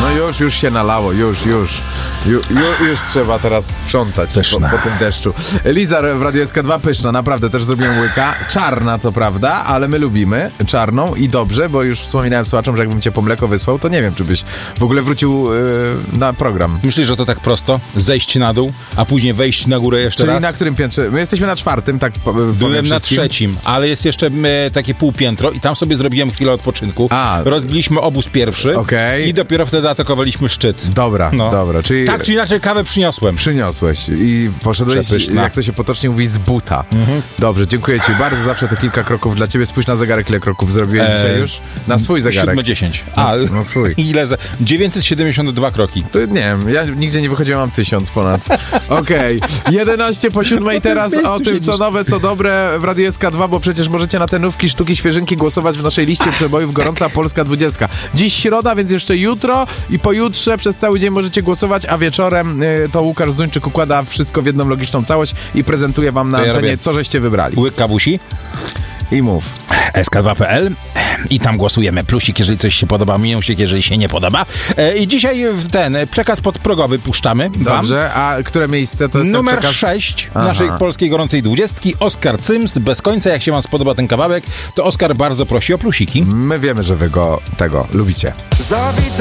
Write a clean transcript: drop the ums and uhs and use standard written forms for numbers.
No już się nalało, już trzeba teraz sprzątać po tym deszczu. Liza w Radiu SK2 pyszna, naprawdę też zrobiłem łyka. Czarna co prawda, ale my lubimy czarną i dobrze, bo już wspominałem słuchaczom, że jakbym cię po mleko wysłał, to nie wiem, czy byś w ogóle wrócił na program. Myślisz, że to tak prosto? Zejść na dół, a później wejść na górę jeszcze raz? Czyli na którym piętrze? My jesteśmy na 4, tak Byłem na 3, ale jest jeszcze takie półpiętro i tam sobie zrobiłem chwilę odpoczynku. Rozbiliśmy obóz pierwszy i dopiero wtedy atakowaliśmy szczyt. Dobra. Czyli... Tak czy inaczej kawę przyniosłem. Przyniosłeś i poszedłeś, jak to się potocznie mówi, z buta. Dobrze, dziękuję ci bardzo. Zawsze to kilka kroków dla ciebie. Spójrz na zegarek, ile kroków zrobiłeś dzisiaj już? Na swój zegarek. 7:10. Na swój. Ile? 972 kroki. To nie wiem, ja nigdzie nie wychodziłem, mam 1000 ponad. Okej. 11:07 teraz o tym, co nowe, co dobre w Radiu SK2, bo przecież możecie na te nówki, sztuki, świeżynki głosować w naszej liście przebojów Gorąca Polska 20. Dziś środa, więc jeszcze jutro i pojutrze przez cały dzień możecie głosować, a wieczorem to Łukasz Zduńczyk układa wszystko w jedną logiczną całość i prezentuje wam na antenie, co żeście wybrali. Łyk kawusi. I mów. sk2.pl i tam głosujemy. Plusik, jeżeli coś się podoba, minusik, jeżeli się nie podoba. I dzisiaj ten przekaz podprogowy puszczamy. Dobrze, a które miejsce to jest numer ten przekaz? 6 naszej polskiej gorącej 20. Oskar Cyms, bez końca. Jak się wam spodoba ten kawałek, to Oskar bardzo prosi o plusiki. My wiemy, że wy go lubicie.